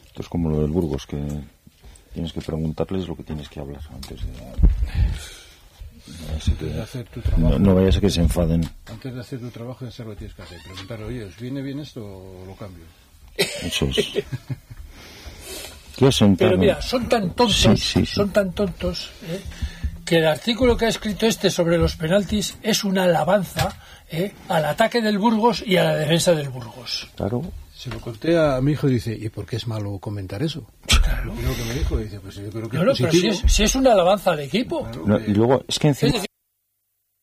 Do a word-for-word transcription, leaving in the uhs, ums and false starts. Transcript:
Esto es como lo del Burgos, que tienes que preguntarles lo que tienes que hablar antes de... Antes de hacer tu trabajo, no, no vaya a ser que se enfaden. Antes de hacer tu trabajo, ya sabes lo que tienes que hacer. Preguntar, oye, ¿os viene bien esto o lo cambio? Eso es. Pero mira, son tan tontos, sí, sí, sí. son tan tontos, ¿eh? que el artículo que ha escrito este sobre los penaltis es una alabanza ¿eh? al ataque del Burgos y a la defensa del Burgos. Claro. Se lo conté a mi hijo y dice, ¿y por qué es malo comentar eso? Claro. Y lo que me dijo, dice, pues yo creo que no, es no, positivo. pero si es, si es una alabanza al equipo. Claro, No, que... y luego, es que encima... Es decir,